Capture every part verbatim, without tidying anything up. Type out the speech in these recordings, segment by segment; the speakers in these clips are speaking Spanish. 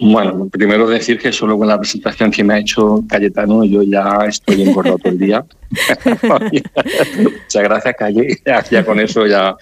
Bueno, primero decir que solo con la presentación que me ha hecho Cayetano yo ya estoy engordado todo el día. Muchas gracias, Calle. Ya, ya con eso ya...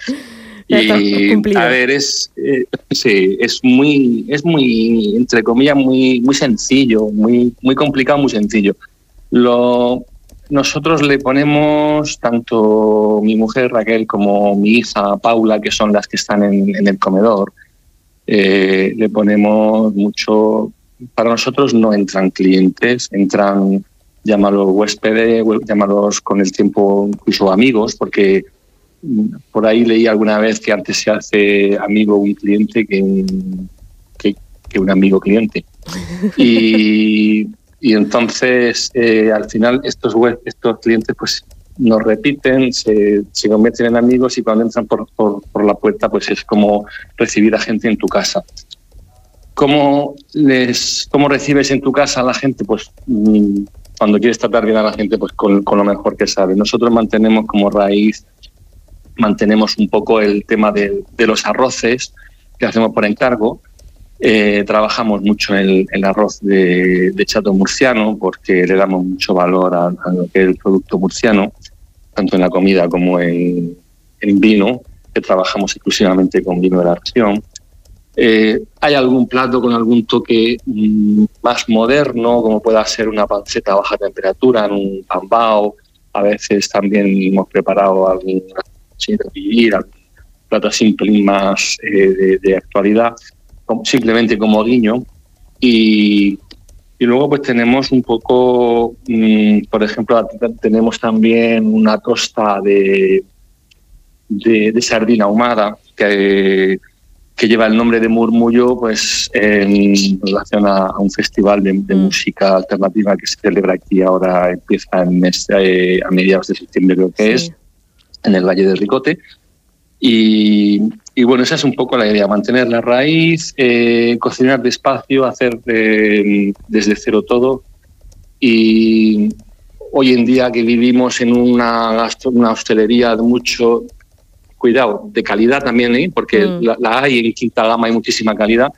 Y a ver, es eh, sí, es muy, es muy, entre comillas, muy, muy sencillo, muy, muy complicado, muy sencillo. Lo, nosotros le ponemos, tanto mi mujer Raquel como mi hija Paula, que son las que están en, en el comedor, eh, le ponemos mucho. Para nosotros no entran clientes, entran, llámalos huéspedes, llámalos con el tiempo incluso amigos, porque por ahí leí alguna vez que antes se hace amigo un cliente que un, que, que un amigo cliente. Y, y entonces, eh, al final, estos web, estos clientes pues nos repiten, se, se convierten en amigos y cuando entran por, por, por la puerta pues es como recibir a gente en tu casa. ¿Cómo, les, cómo recibes en tu casa a la gente? Pues mmm, cuando quieres tratar bien a la gente pues con, con lo mejor que sabes. Nosotros mantenemos como raíz mantenemos un poco el tema de, de los arroces que hacemos por encargo. Eh, trabajamos mucho el, el arroz de, de chato murciano porque le damos mucho valor a, a lo que es el producto murciano, tanto en la comida como en, en vino, que trabajamos exclusivamente con vino de la región. Eh, hay algún plato con algún toque mmm, más moderno, como pueda ser una panceta a baja temperatura en un pan bao. A veces también hemos preparado algún sin vivir, algún plato simple más eh, de, de actualidad, como, simplemente como guiño. Y, y luego pues tenemos un poco, mmm, por ejemplo, tenemos también una tosta de, de, de sardina ahumada que, que lleva el nombre de Murmullo, pues en relación a, a un festival de, de mm. música alternativa que se celebra aquí ahora, empieza en este, eh, a mediados de septiembre creo que sí. es, en el Valle del Ricote. Y, y bueno, esa es un poco la idea, mantener la raíz, eh, cocinar despacio, hacer de, desde cero todo. Y hoy en día que vivimos en una, una hostelería de mucho, cuidado, de calidad también, ¿eh? porque mm. la, la hay en quinta gama, hay muchísima calidad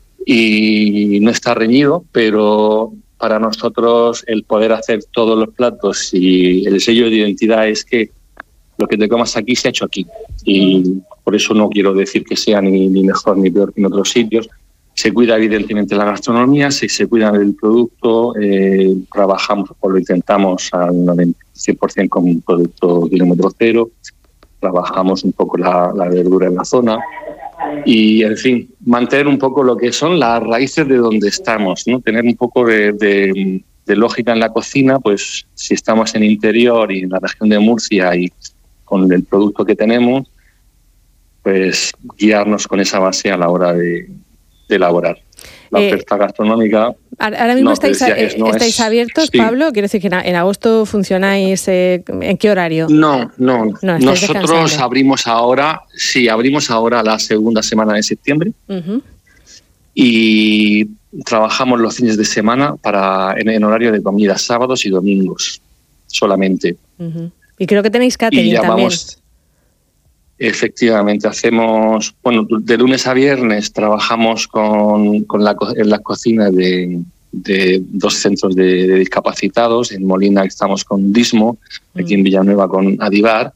y no está reñido, pero para nosotros el poder hacer todos los platos y el sello de identidad es que lo que te comas aquí se ha hecho aquí. Y por eso no quiero decir que sea ni, ni mejor ni peor que en otros sitios. Se cuida evidentemente la gastronomía, se, se cuida el producto, eh, trabajamos o lo intentamos al cien por ciento con un producto kilómetro cero, trabajamos un poco la, la verdura en la zona y, en fin, mantener un poco lo que son las raíces de donde estamos, ¿no? Tener un poco de, de, de lógica en la cocina, pues si estamos en interior y en la región de Murcia y con el producto que tenemos, pues guiarnos con esa base a la hora de, de elaborar. La eh, oferta gastronómica... Ahora mismo no, estáis, decías, no estáis es, abiertos, sí. Pablo, quiero decir que en agosto funcionáis, eh, ¿en qué horario? No, no, no nosotros abrimos ahora, sí, abrimos ahora la segunda semana de septiembre uh-huh. y trabajamos los fines de semana para en, en horario de comida, sábados y domingos solamente. Uh-huh. Y creo que tenéis catering llamamos, también. Efectivamente, hacemos, bueno, de lunes a viernes trabajamos con, con la, en las cocinas de, de dos centros de, de discapacitados. En Molina estamos con Dismo, mm. aquí en Villanueva con Adivar,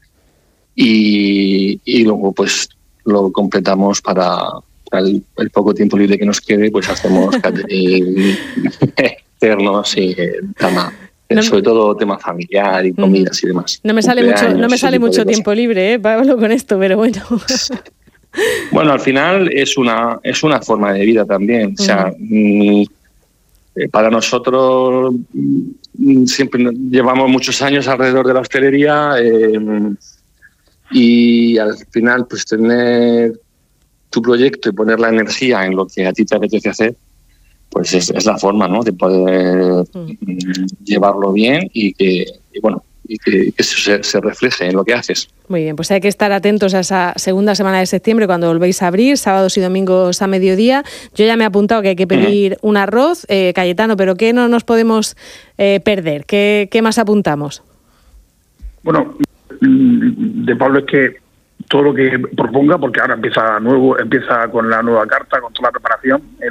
y, y luego pues lo completamos para, para el, el poco tiempo libre que nos quede, pues hacemos catering externos y cama. No, sobre todo tema familiar y comidas uh-huh. y demás. No me sale mucho, no me sale mucho tiempo libre, ¿eh, Pablo, con esto, pero bueno. Bueno, al final es una es una forma de vida también. Uh-huh. O sea, mm, para nosotros mm, siempre llevamos muchos años alrededor de la hostelería eh, y al final pues tener tu proyecto y poner la energía en lo que a ti te apetece hacer, pues es, es la forma, ¿no?, de poder mm. llevarlo bien y que, y bueno, y que, que se, se refleje en lo que haces. Muy bien, pues hay que estar atentos a esa segunda semana de septiembre cuando volvéis a abrir, sábados y domingos a mediodía. Yo ya me he apuntado que hay que pedir uh-huh. un arroz, eh, Cayetano, pero ¿qué no nos podemos eh, perder? ¿Qué, ¿Qué más apuntamos? Bueno, de Pablo es que todo lo que proponga, porque ahora empieza nuevo, empieza con la nueva carta, con toda la preparación,